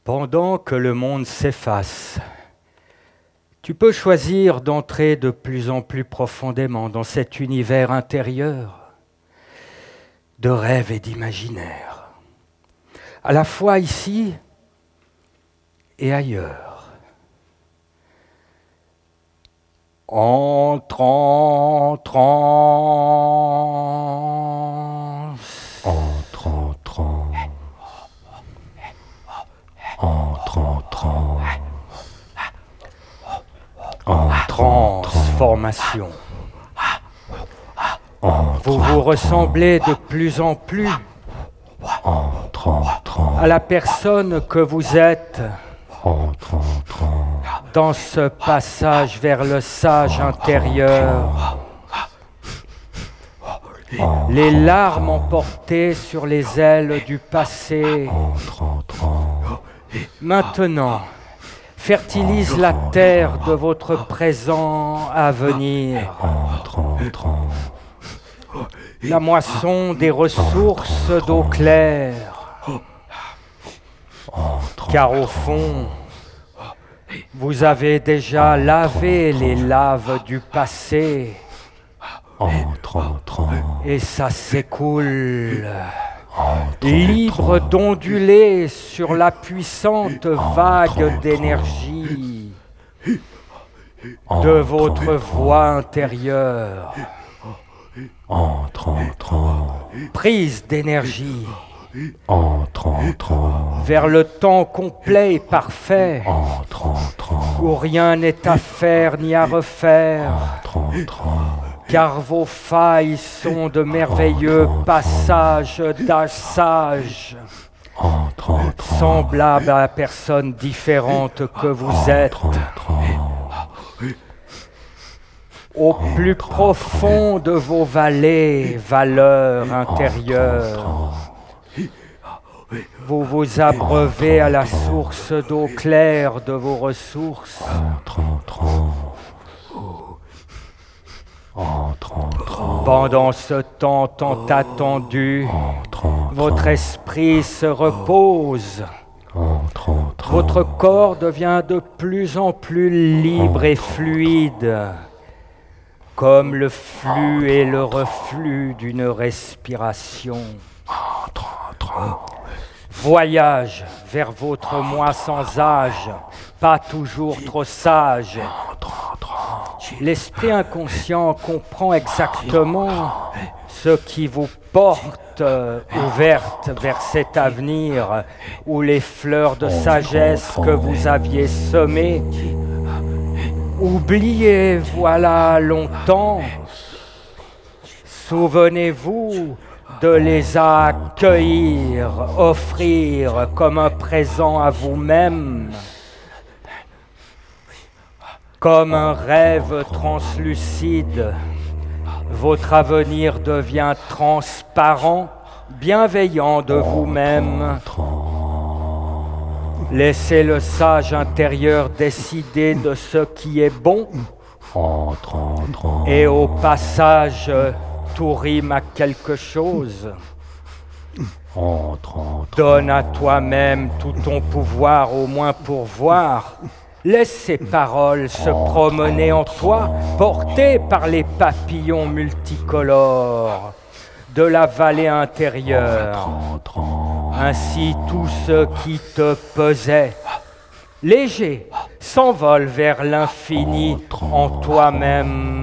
Pendant que le monde s'efface, tu peux choisir d'entrer de plus en plus profondément dans cet univers intérieur de rêve et d'imaginaire, à la fois ici et ailleurs. Entre en transe. Entre en transe. Entre en transe. Transformation. Vous vous ressemblez de plus en plus à la personne que vous êtes dans ce passage vers le sage intérieur. Les larmes emportées sur les ailes du passé, maintenant, fertilisent la terre de votre présent à venir. La moisson des ressources d'eau claire. Car au fond, vous avez déjà lavé les laves du passé. Et ça s'écoule, libre d'onduler sur la puissante vague d'énergie de votre voix intérieure. Prise d'énergie vers le temps complet et parfait où rien n'est à faire ni à refaire. Car vos failles sont de merveilleux passages d'âge sage, semblables à la personne différente que vous êtes. Au plus profond de vos vallées, valeurs intérieures, vous vous abreuvez à la source d'eau claire de vos ressources. Pendant ce temps tant attendu, votre esprit se repose. Votre corps devient de plus en plus libre et fluide, comme le flux et le reflux d'une respiration. Voyage vers votre moi sans âge, pas toujours trop sage. L'esprit inconscient comprend exactement ce qui vous porte ouverte vers cet avenir où les fleurs de sagesse que vous aviez semées, oubliées voilà longtemps, souvenez-vous de les accueillir, offrir comme un présent à vous-même. Comme un rêve translucide, votre avenir devient transparent, bienveillant de vous-même. Laissez le sage intérieur décider de ce qui est bon. Et au passage, tout rime à quelque chose. Donne à toi-même tout ton pouvoir, au moins pour voir. Laisse ces paroles se promener en toi, portées par les papillons multicolores de la vallée intérieure. Ainsi tout ce qui te pesait, léger, s'envole vers l'infini en toi-même.